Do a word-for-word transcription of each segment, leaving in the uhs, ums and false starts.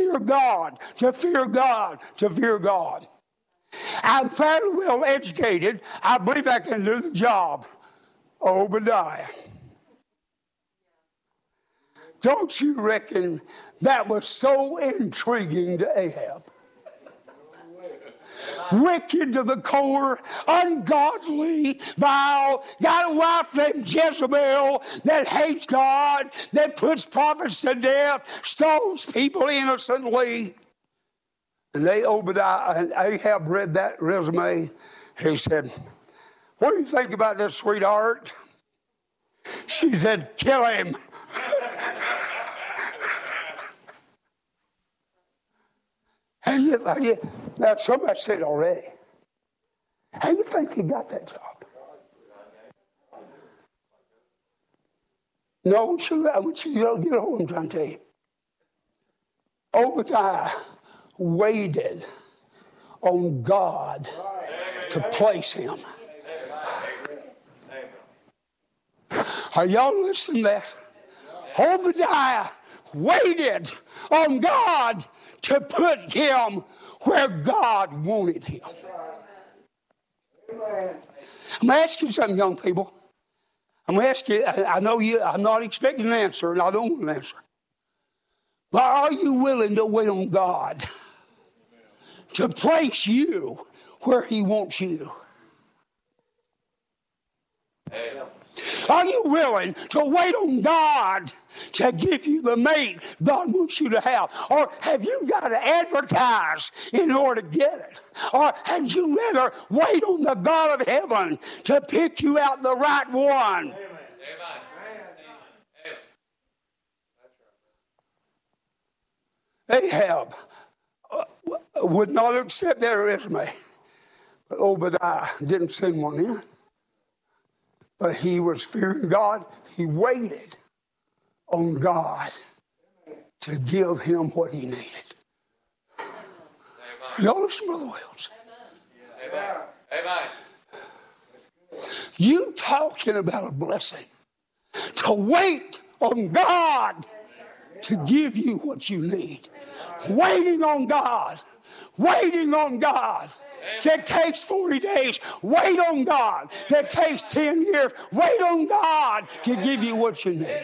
fear God, to fear God, to fear God. I'm fairly well educated. I believe I can do the job. Obadiah. Don't you reckon that was so intriguing to Ahab? Wicked to the core, ungodly, vile, got a wife named Jezebel that hates God, that puts prophets to death, stones people innocently. And they, Obadiah, and Ahab read that resume. He said, what do you think about this, sweetheart? She said, kill him. And you, and you, now, somebody said already, how do you think he got that job? No, I want you, I want you to get on what I'm trying to tell you. Obadiah waited on God to place him. Are y'all listening to that? Obadiah waited on God to put him where God wanted him. I'm going to ask you something, young people. I'm going to ask you, I know you, I'm not expecting an answer, and I don't want an answer. But are you willing to wait on God to place you where he wants you? Amen. Are you willing to wait on God to give you the mate God wants you to have? Or have you got to advertise in order to get it? Or had you rather wait on the God of heaven to pick you out the right one? Amen. Amen. Ahab would not accept their resume. But Obadiah didn't send one in. But he was fearing God. He waited on God to give him what he needed. Amen. Y'all listen, Brother Wells. Amen. Amen. You talking about a blessing. To wait on God to give you what you need. Waiting on God. Waiting on God. If it takes forty days, wait on God. If it takes ten years, wait on God to give you what you need.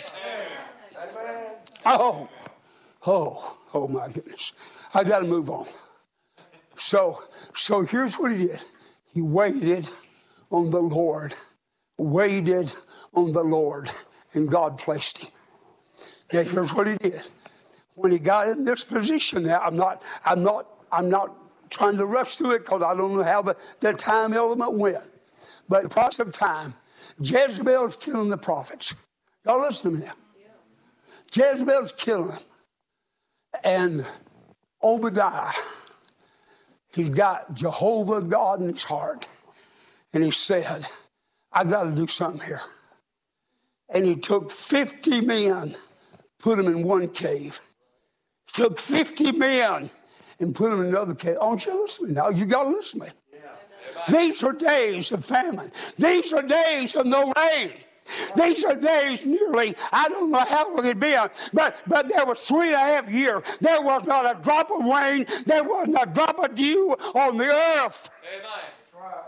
Oh, oh, oh my goodness. I got to move on. So, so here's what he did. He waited on the Lord. Waited on the Lord. And God placed him. Now here's what he did. When he got in this position now, I'm not, I'm not, I'm not trying to rush through it because I don't know how the, the time element went. But in the process of time, Jezebel's killing the prophets. Y'all listen to me now. Yeah. Jezebel's killing them. And Obadiah, he's got Jehovah God in his heart. And he said, I got to do something here. And he took fifty men, put them in one cave. He took fifty men and put them in another cave. Oh, you listen to me now. You got to listen to me. Yeah. These are days of famine. These are days of no rain. These are days nearly, I don't know how long it'd been, but, but there was three and a half years. There was not a drop of rain. There wasn't a drop of dew on the earth. Amen. That's right.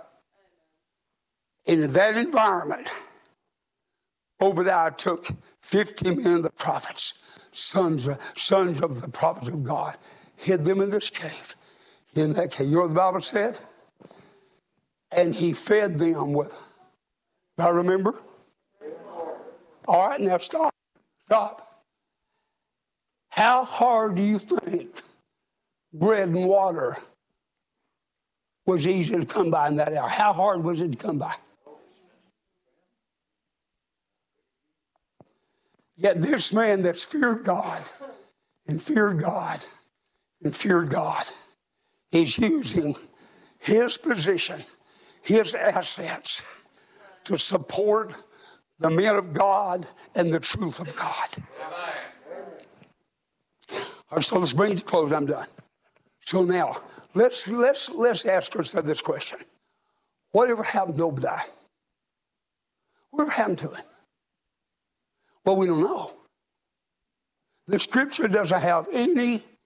In that environment, Obadiah took fifty men of the prophets, sons of, sons of the prophets of God, hid them in this cave. In that cave. You know what the Bible said? And he fed them with. I remember? All right, now stop. Stop. How hard do you think bread and water was easy to come by in that hour? How hard was it to come by? Yet this man that's feared God and feared God and feared God is using his position, his assets to support the men of God and the truth of God. All right, so let's bring it to close. I'm done. So now, let's let's let's ask ourselves this question. Whatever happened to Obadiah? Whatever happened to him? Well, we don't know. The scripture doesn't have any